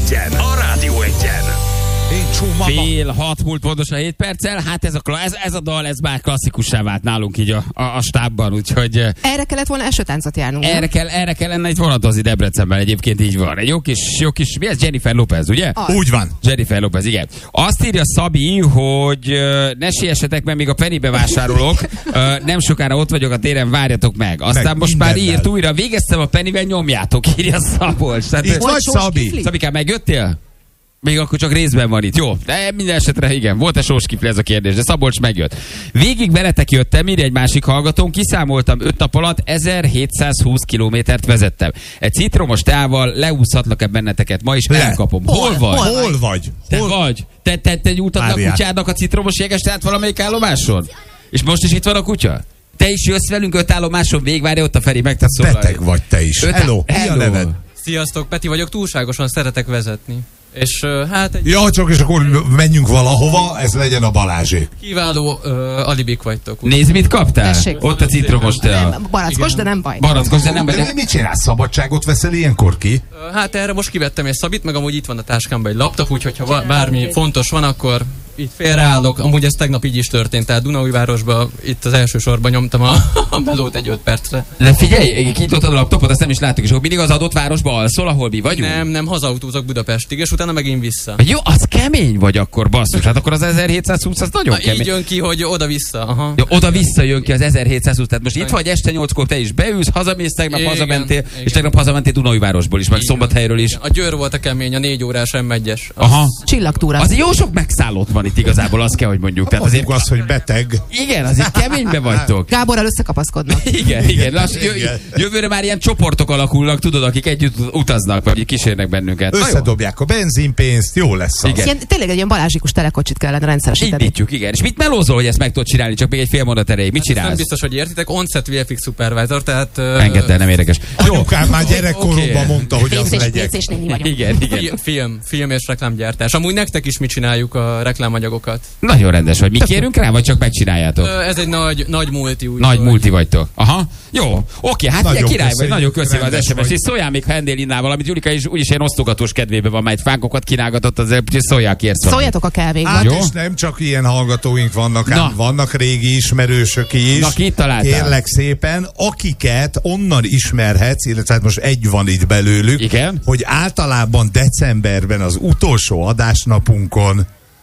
Egyen, a Rádió Egyen. Fél 6 múlt pontosan 7 perccel, hát ez a dal, ez már klasszikussá vált nálunk így a stábban, úgyhogy... Erre kellett volna esőtáncot járnunk. Erre kellene itt vonatozni Debrecenben, egyébként így van. Egy jó kis, mi ez? Jennifer Lopez, ugye? Úgy van. Jennifer Lopez, igen. Azt írja Szabi, hogy ne siessetek, mert még a Pennybe vásárolok, nem sokára ott vagyok a téren, várjatok meg. Aztán most már írt újra, végeztem a Pennyben, nyomjátok, írja Szabolcs. Itt vagy, Szabi? Szabikám, megjöttél? Még akkor csak részben van itt. Jó, de minden esetre igen, volt-e sóskifli ez a kérdés, de Szabolcs megjött. Végig veletek jöttem, írja egy másik hallgatón, kiszámoltam 5 nap alatt 1720 kilométert vezettem. Egy citromos teával leúszhatlak-e benneteket, ma is elkapom. Hol vagy? Te vagy? Te nyújtad a kutyádnak a citromos jéges teát valamelyik állomáson? És most is itt van a kutya? Te is jössz velünk 5 állomáson, végvárja ott a Feri, megtesz szólani. Beteg vagy te is. Hello. Mi a neved? Sziasztok, Peti vagyok, túlságosan szeretek vezetni. És hát egy... Ja, csak és akkor menjünk valahova, ez legyen a Balázsék. Kiváló alibik vagytok. Nézd, mit kaptál? Tessék. Ott a citromos tea. Barackos, de nem baj. Barackos, de nem baj. De mit csinálsz? Szabadságot veszel ilyenkor ki? Hát erre most kivettem egy Szabit, meg amúgy itt van a táskámban egy laptop, úgyhogy ha bármi fontos van, akkor így félreállok. Amúgy ez tegnap így is történt, tehát Dunaújvárosban itt az első sorban nyomtam a melót egy 5 percre. De figyelj, kinyitottad a laptopot, azt nem is láttuk, és akkor mindig az adott városba alszol, ahol mi vagyunk? Nem, hazautózok Budapestig, és utána megint vissza. Jó, az kemény vagy akkor, basszus. Hát akkor az 1720 az nagyon kemény. Így jön ki, hogy oda-vissza. Aha. Ja, oda-vissza jön ki az 1720. Tehát most itt vagy este 8-kor, te is beülsz, hazamész, tegnap hazamentél, és tegnap hazamentél Dunaújvárosból is, meg Szombathelyről is. A Győr volt a kemény, a 4 órás M1-es. Aha. Csillagtúra. Az jó sok megszállott van itt igazából, azt kell, hogy mondjuk. Tehát azért az, hogy beteg. Igen, azért keménybe vagytok. Gáborral összekapaszkodnak. Igen. Jövőre már ilyen csoportok alakulnak, tudod, akik együtt utaznak, vagy kísérnek bennünket. Összedobják a benzinpénzt, jó lesz az. Igen, tényleg egy ilyen balázsikus telekocsit kellene rendszeresíteni. Indítjuk, igen. És mit melózol, hogy ezt meg tudod csinálni? Csak még egy fél mondat erejéig. Mit csinálsz? Nem biztos, hogy értitek. Onset VFX Supervisor, tehát... Engedd el, nem érdekes. Anyukám már gyerekkoromban mondta, hogy az legyek. Igen. Film és reklámgyártás. Amúgy nektek is mi csináljuk a reklámanyagokat. Nagyon rendes vagy. Mi kérünk rá, vagy csak megcsináljátok? Ez egy nagy multi. Nagy multi vagytok. Aha. Jó. Oké, hát ugye király vagy. Nagyon köszönöm az SMS-t. És szóljál még, ha ennél innál valamit. Julika is úgyis ilyen osztogatós kedvébe van, majd fánkokat kínálgatott, azért szóljál ki ezt. Szóljatok a kávékban. Hát és nem csak ilyen hallgatóink vannak, ám vannak régi ismerősök is. Na, ki találtál? Kérlek szépen, akiket onnan ismerhetsz, illetve hát most egy van itt belőlük, igen? Hogy általában decemberben az utolsó adásnapunkon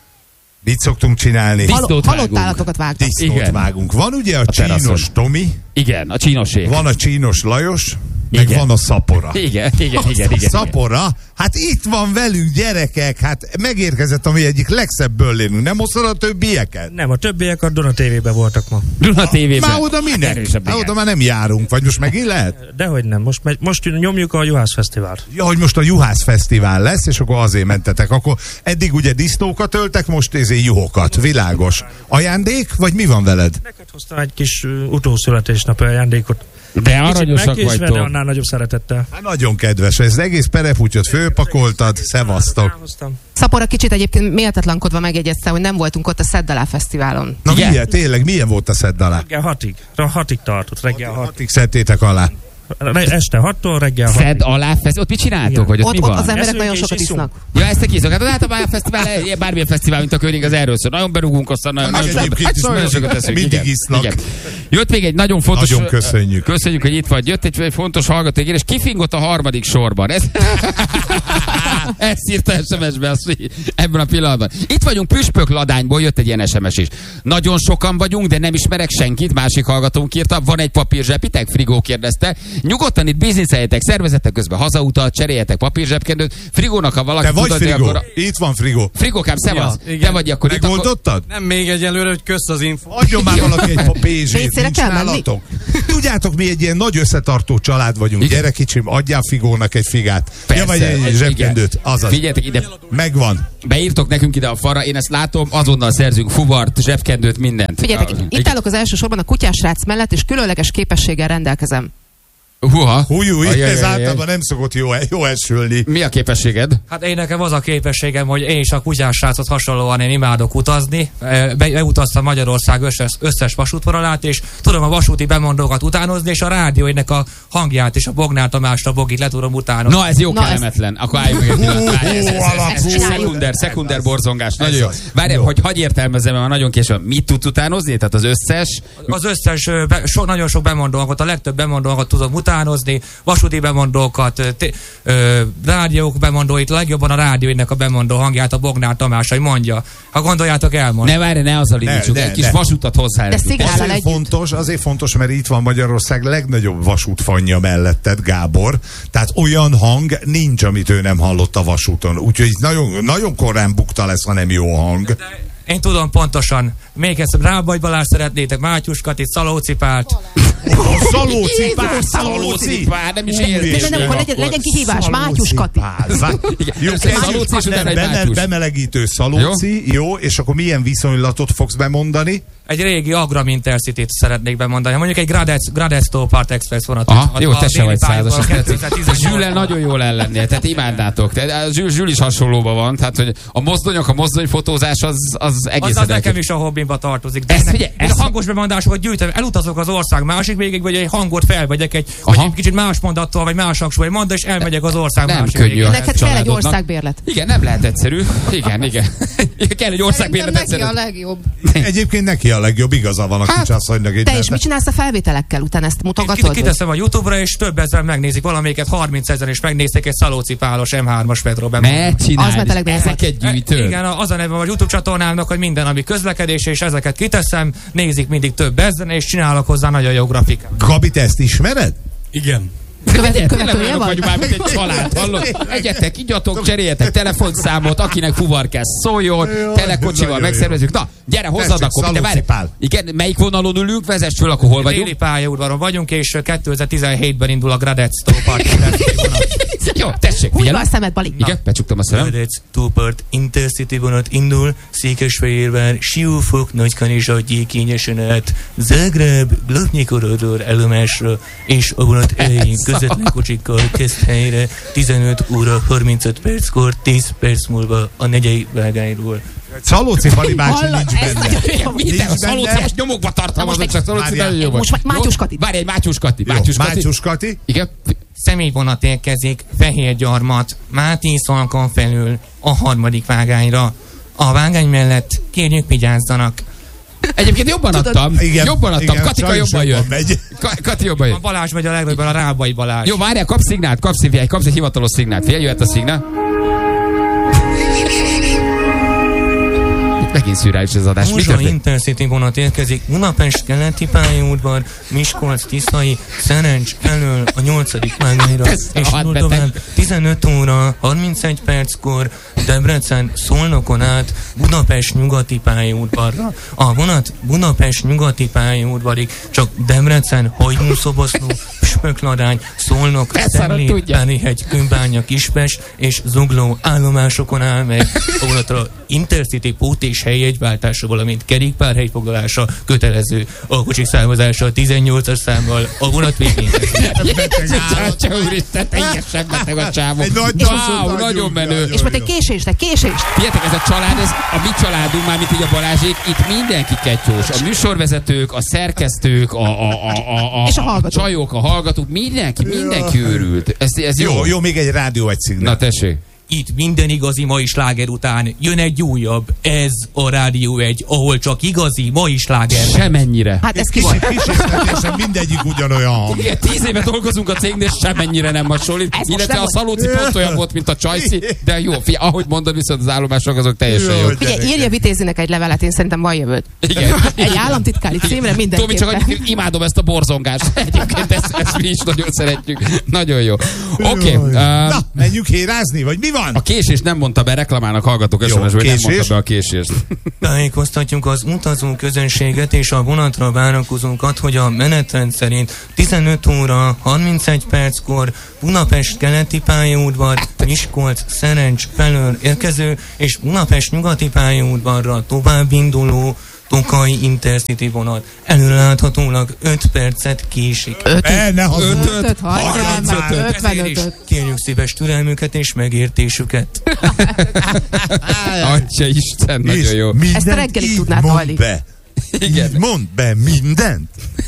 mit szoktunk csinálni? Halott állatokat vágunk. Disznót vágunk. Van ugye a Csínos Tomi. Igen, a Csínosé. Van a Csínos Lajos. Meg van a Szapora. Igen. Szapora, hát itt van velünk, gyerekek, hát megérkezett a mi egyik legszebb böllénünk. Nem osztod a többieket? Nem, a többiek a Duna TV-ben voltak ma. Duna TV-ben? Már oda minek? Oda már nem járunk, vagy most megint lehet? Dehogy nem, most nyomjuk a Juhász Fesztivált. Ja, hogy most a Juhász Fesztivál lesz, és akkor azért mentetek. Akkor eddig ugye disznókat öltek, most juhokat. Világos. Ajándék, vagy mi van veled? Neked hoztam egy kis utószületésnapi ajándékot. De aranyosak vagytok. De annál nagyobb szeretettel. Hát nagyon kedves, ez egész perepútyot fölpakoltad, szevasztok. Szapora kicsit egyébként méltatlankodva megjegyezte, hogy nem voltunk ott a Szedd alá fesztiválon. Na milyen, tényleg, milyen volt a Szedd alá? Reggel 6-ig tartott, reggel 6-ig. Szedtétek alá. Este 6-tól reggel 6-ig. Szedd alá ott mit csináltok? Hogy ott mi van? Az emberek nagyon sokat isznak. Ja, ezt te kiszok. Hát általában a fesztivál, bármilyen fesztivál, mint a König, az erről szól. Nagyon berúgunk, aztán nagyon sokat teszünk. Mindig isznak. Jött még egy nagyon fontos... Nagyon köszönjük. Köszönjük, hogy itt vagy. Jött egy fontos hallgató, és kifingott a harmadik sorban. Ezt írta SMS-be ebben a pillanatban. Itt vagyunk Püspök Ladányból, jött egy ilyen SMS is. Nagyon sokan vagyunk, de nem ismerek senkit, másik hallgatónk írta. Van egy papírzsepitek? Frigó kérdezte. Nyugodtan itt bizniszeljetek, szervezetek közben hazautat, cseréljetek papírzsebkendőt. Frigónak, ha valaki te vagy tudod, Frigó. akkor... Itt van Frigó. Frigókám, szevasz. Ja, te vagy akkor megoldottad? Nem még egyelőre, hogy kösz az info. Adjon már valaki egy pénzét, nincs kell nálatok. Tudjátok, mi egy ilyen nagy összetartó család vagyunk. Igen. Gyere kicsim, adjál Frigónak egy figát. Persze, ja, vagy egy zsebkendőt. Azaz. Figyeljetek ide. Megvan. Beírtok nekünk ide a falra, én ezt látom, azonnal szerzünk fuvart, zsebkendőt, mindent. Figyeljetek, itt állok az első sorban a kutyásrác mellett, és különleges képességgel rendelkezem. Húha. Ez általában nem szokott jó esülni. Mi a képességed? Hát én nekem az a képességem, hogy én is a kutyás srácot hasonlóan én imádok utazni. Beutaztam Magyarország összes vasútvonalát, és tudom a vasúti bemondókat utánozni, és a rádióinek a hangját és a Bognár Tamásra Bogit le tudom utánozni. Na, ez jó kellemetlen. Akkor álljunk meg egy pillanat. Szekunder borzongás. Nagyon jó. Várjál, hogy hagyj értelmezem, mert nagyon később. Mit tudsz utánozni? Tehát az összes... Az összes, nagyon sok bemondókat, a legtöbb bemondókat tudom utánozni, vasúti bemondókat, rádiók bemondóit, legjobban a rádióinek a bemondó hangját a Bognár Tamás, hogy mondja. Ha gondoljátok, elmondja. Ne várj, ne azzal indítsuk. Egy kis vasútat hozzá. Azért fontos, mert itt van Magyarország legnagyobb vasútfanja melletted, Gábor. Tehát olyan hang nincs, amit ő nem hallott a vasúton. Úgyhogy nagyon, nagyon korán bukta lesz, ha nem jó hang. Én tudom pontosan. Még egyszer Rábai Balázs szeretnétek, Mátyus Katit, Szalóci Pált. Szalóci Pál, nem is értés. Nem, akkor legyen kihívás, Mátyus Kati. Bemelegítő Szalóci, jó, és akkor milyen viszonylatot fogsz bemondani? Egy régi Agram Intercity-t szeretnék bemondani. Mondjuk egy Gradec-tó Part Express vonatot. Aha, jó, te sem vagy százas. Zsüllel nagyon jól ellennél, tehát imádnátok. Zsül is hasonlóban van, tehát hogy a mozdonyfotózás az egészen... Az nekem is a hobbimba tartozik. De én a hangos bemondásokat gyűjtöm, elutazok az ország másik végig, vagy egy hangot felvegyek egy kicsit más mondattal, vagy más hangsúly mondta, és elmegyek az ország másik végig. Neked kell egy országbérlet. Igen, nem lehet egyszerű. Igen. Kell egy országbérlet egyszerű. Neki a legjobb. Egyébként neki a legjobb, igaza van a kicsasszonynak. Te is mit csinálsz a felvételekkel? Utána ezt mutogatod? Kiteszem a YouTube-ra, és több ezeren megnézik, valamelyiket 30 000 is megnézték egy Szalóci Pálos M3-as Petro Ne csinálj, ezeket gyűjtöd. Igen, az a neve a YouTube csatornámnak, hogy minden, ami közlekedés, és ezeket kiteszem, nézik mindig több ezeren, és csinálok hozzá nagyon jó grafikát. Gabi, te ezt ismered? Igen. Követője van? Vagyunk már, mint egy család, hallod? Egyetek, igyatok, cseréljetek telefonszámot, akinek fuvar kell, szóljon, telekocsival megszervezzük. Na, gyere, hozzad akkor, minden várj. Igen, melyik vonalon ülünk, vezess föl, akkor hol vagyunk? Déli pályaudvaron vagyunk, és 2017-ben indul a Gradec-tó Part Jó, tessék, figyelj. Hújva a szemed, Bali. Igen, becsuktam a szemem. Gradec-tó Part Intercity vonat indul, Székesfehérvár, Siófok, Nagykanizsa, Gyékényesen át, Zágráb, Blatnyi-Korodor állomásra, és a vonat elején közvetlen kocsikkal kezd helyre 15 óra 35 perckor, 10 perc múlva a negyei vágányról. Szalóci Pali bácsi nincs benne. Minden a Szalóci most nyomokba tartalmazok, csak Szalóci nagyon jó vagy. Most Mátyus Kati. Várj, egy Mátyus Kati. Mátyus Kati. Igen. Személyvonat érkezik Fehérgyarmat, Máté Szalkon felül a harmadik vágányra. A vágány mellett kérjük, vigyázzanak. Egyébként jobban adtam. Jobban adtam. Katika jobban jött. Kati jobban jött. A Balázs megy a legnagyobb, a Rábai Balázs. Jó, várjál, kapsz szignált, kapsz egy hivatalos szignált. Figyelj, jöhet a szignál. Megint szürreális az adás. Muzsa Intercity vonat érkezik Budapest keleti pályaudvar, Miskolc-Tiszai, Szerencs elől a 8. vágányra, és tovább 15 óra 31 perckor Debrecen Szolnokon át Budapest nyugati pályaudvarra. A vonat Budapest nyugati pályaudvarig csak Debrecen, Hajdú-Szoboszló, Püspökladány, Szolnok, Szentlét, Párihegy, Kőbánya, Kispest és Zugló állomásokon áll meg. A vonatra Intercity pót és helyjegyváltása, valamint kerékpárhelyfoglalása kötelező. A kocsik számozása 18-as számmal a vonat végén. Úristen, teljesen beteg a csávó. Nagyon menő. És most egy késést. Figyeljetek, ez a család, ez a mi családunk, már mint így a Balázsék, itt mindenki ketyós. A műsorvezetők, a szerkesztők, a csajok, a hallgatók, mindenki őrült. Ez jó, még egy rádió egy szignál. Na tessék. Itt minden igazi mai sláger után jön egy újabb. Ez a Rádió 1, ahol csak igazi mai sláger. Semennyire. Hát ez ki volt. Kis mindegyik ugyanolyan hang. Igen, 10 éve dolgozunk a cégnél, semennyire nem hasonlít. Illetve a Szalóci pont olyan volt, mint a Csajci, de jó, ahogy mondod, viszont az állomások azok teljesen jó. Figyelj, írja Vitézinek egy levelet, én szerintem van jövőd. Igen. Egy államtitkári címre mindenképpen. Tomi, csak annyit, imádom ezt a borzongást. Egyébként ezt mi is nagyon szeretjük. Nagyon jó. Oké. Na, menjünk hérázni, vagy mi van? A késés nem mondta be, reklamálnak hallgatók SMS-ből, nem mondta be a késést. Tájékoztatjuk az utazó közönséget és a vonatra várakozókat, hogy a menetrend szerint 15 óra 31 perckor Budapest keleti pályaudvar, Miskolc, Szerencs felől érkező és Budapest nyugati pályaudvarra tovább induló Tokaj Intercity vonat előreláthatólag 5 percet késik. Ne hazudj! 55. Kérjük szíves türelmüket és megértésüket. Atya Isten, nagyon jó. Ezt reggelig tudnád hallni. Igen. Mondd be mindent.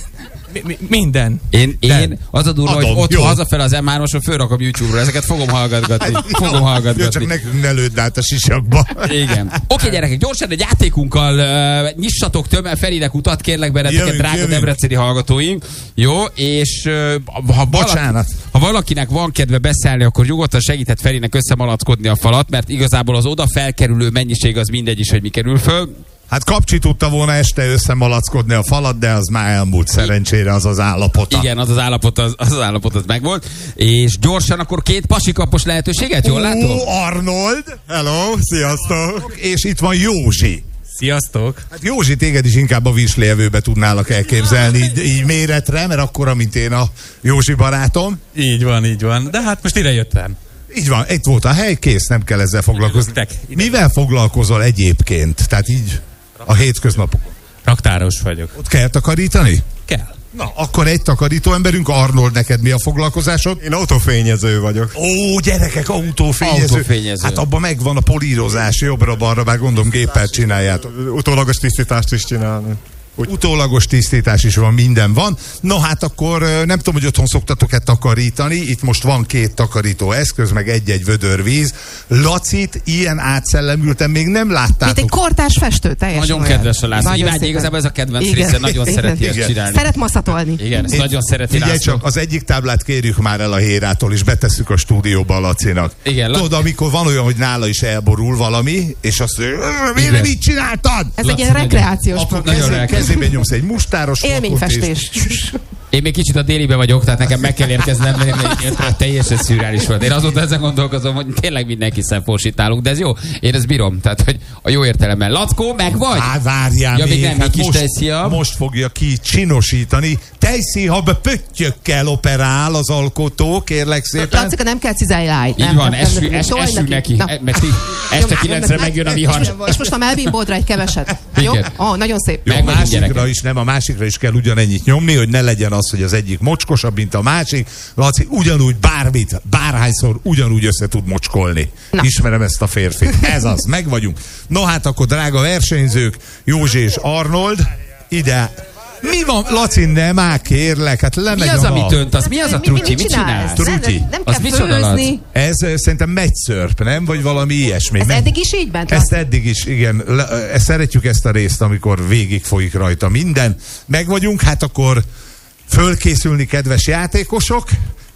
Minden. Én az a durva, hogy Adom, otthon jó. hazafel az M3-oson fölrakom YouTube-ra, ezeket fogom hallgatgatni. Jó, csak nekünk ne lőd át a sisakba. Igen. Oké, gyerekek, gyorsan egy játékunkkal nyissatok tömmel Ferinek utat, kérlek benneteket, Jövünk, drága jövünk. debreceni hallgatóink. Jó, és Bocsánat. ha valakinek van kedve beszállni, akkor nyugodtan segíthet Ferinek összemalackodni a falat, mert igazából az oda felkerülő mennyiség az mindegy is, hogy mi kerül föl. Hát Kapcsi tudta volna este összemalackodni a falat, de az már elmúlt szerencsére az állapota. Igen, az állapot az megvolt. És gyorsan akkor 2 pasikapos lehetőséget, jól látom? Arnold! Hello, sziasztok! És itt van Józsi. Sziasztok! Hát Józsi, téged is inkább a Vislélvőbe tudnálak elképzelni így méretre, mert akkora, mint én a Józsi barátom. Így van. De hát most ide jöttem. Így van, itt volt a hely, kész, nem kell ezzel foglalkozni. Ide. Mivel foglalkozol egyébként? Tehát így a hétköznapokon. Raktáros vagyok. Ott kell takarítani? Kell. Na, akkor egy takarító emberünk. Arnold, neked mi a foglalkozásod? Én autófényező vagyok. Ó, gyerekek, autófényező. Hát abban megvan a polírozás, jobbra-balra, már gondolom géppel csináljátok. Utólagos tisztítást is csinálni. Utólagos tisztítás is van, minden van. No hát akkor nem tudom, hogy otthon szoktatok-e takarítani. Itt most van 2 takarító eszköz, meg egy vödör víz. Lacit ilyen átszellemülten még nem láttátok. Mint egy kortárs festő, teljesen Nagyon olyan. kedves a László. Nagyon Imádja, szépen. igazából ez a kedvenc Igen. része, nagyon Igen. szereti ezt Igen. csinálni. Szeret maszatolni. Igen, ezt nagyon szereti Figyelj László. csak, az egyik táblát kérjük már el a Hérától, és betesszük a stúdióba a Lacinak. Igen, Tudod, amikor van olyan, hogy nála is elborul valami, és azt mondja, miért nem így csináltad? Ez egy ilyen rekreációs Akkor program. kezében nyomsz egy mustáros Élményfestés. Én még kicsit a délibe vagyok, tehát nekem meg kell érkeznem, mert teljesen szürreális volt. Én azóta ezen gondolkozom, hogy tényleg mindenki szemforsítálunk, de ez jó. Én ezt bírom, tehát hogy a jó értelemben. Lackó, meg vagy? Á, várjál Ja, még nem, hát kis tejszíjab. most fogja ki csinosítani. Tejszíjab pöttyökkel operál az alkotó, kérlek szépen. Lacika, nem kell cizáj. Így van, essünk neki. Mert este 9-re megjön a vihar. És most a melbimbódra egy keveset. Jó? Igen. Nagyon szép. Jó, Megmegyünk, másikra gyerekek. is nem, a másikra is kell ugyanennyit nyomni, hogy ne legyen az, hogy az egyik mocskosabb, mint a másik. Laci ugyanúgy bárhányszor ugyanúgy össze tud mocskolni. Na. Ismerem ezt a férfit. Ez az, meg vagyunk. No hát akkor drága versenyzők, Józsi és Arnold, ide. Mi van, Laci, nem már kérlek, hát Mi lemegy az, a amit nap. önt? Az mi az a trutyi? Mit csinálsz? Trutyi. Nem Az kell micsoda, főzni. Ez szerintem megyszörp, nem? Vagy valami ilyesmi. Ez Nem? eddig is így ment? Ezt eddig is, igen. Szeretjük ezt a részt, amikor végig folyik rajta minden. Meg vagyunk, hát akkor fölkészülni, kedves játékosok.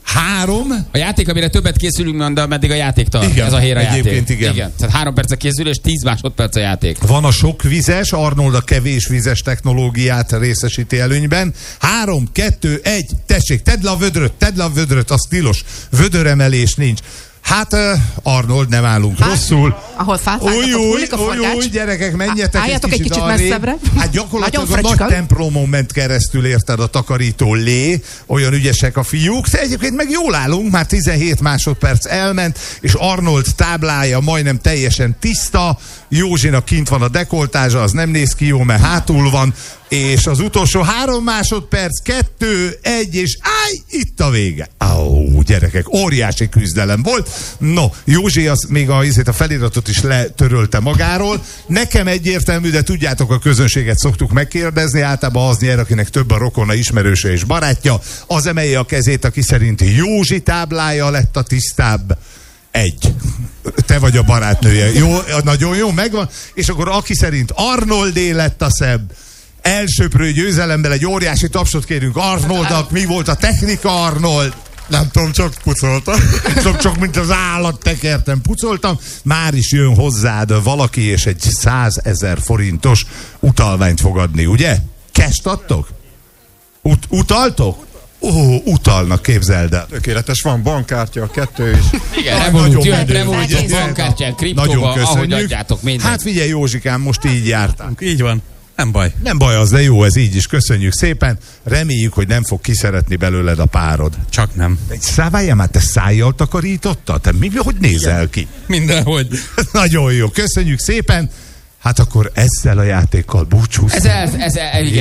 3. A játék, amire többet készülünk, mint ameddig a játék tart. Igen, Ez a Héra játék. egyébként igen. Tehát 3 perc a készülés, 10 másodperc a játék. Van a sok vizes, Arnold a kevés vizes technológiát részesíti előnyben. 3, 2, 1, tessék, tedd le a vödröt, az tilos. Vödöremelés nincs. Hát Arnold, nem állunk rosszul. Ahol fáfájnak, ott hullik a forgács. Gyerekek, menjetek Álljatok egy kicsit arrébb. messzebbre. Hát gyakorlatilag Nagyon a nagy fricska. templomon ment keresztül, érted, a takarító lé. Olyan ügyesek a fiúk. De egyébként meg jól állunk, már 17 másodperc elment, és Arnold táblája majdnem teljesen tiszta. Józsinak kint van a dekoltázsa, az nem néz ki jó, mert hátul van. És az utolsó 3 másodperc, 2, 1, és itt a vége. Gyerekek, óriási küzdelem volt. No, Józsi az még a feliratot is letörölte magáról. Nekem egyértelmű, de tudjátok, a közönséget szoktuk megkérdezni, általában az nyer, akinek több a rokona, ismerőse és barátja. Az emelje a kezét, aki szerint Józsi táblája lett a tisztább. 1. Te vagy a barátnője. Jó, nagyon jó, megvan. És akkor aki szerint Arnoldé lett a szebb, elsöprő győzelemmel egy óriási tapsot kérünk Arnoldnak. Mi volt a technika, Arnold? Nem tudom, csak pucoltam. Csak mint az állat tekertem, pucoltam. Már is jön hozzád valaki, és egy 100 000 forintos utalványt fog adni, ugye? Cash adtok? Utaltok? Utalnak, képzeld el. Tökéletes, van bankkártya, 2 is. Igen, Nagyon Revolut, jöhet menő. Revolut, Egész. bankkártyán, Nagyon kriptóba, ahogy köszönjük. adjátok mindent. Hát figyelj, Józsikám, most így jártál. Így van. Nem baj. Nem baj az, de jó, ez így is. Köszönjük szépen. Reméljük, hogy nem fog kiszeretni belőled a párod. Csak nem. Várjál már, te szájjal takarítottad? Te hogy nézel ki? Mindenhogy. Nagyon jó, köszönjük szépen. Hát akkor ezzel a játékkal búcsúzunk. Ez igen.